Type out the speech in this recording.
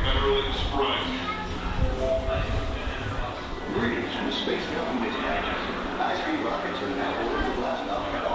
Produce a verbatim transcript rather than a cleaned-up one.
Netherlands Sprite. Greetings from the Space Government High-speed rockets are now over the blast off.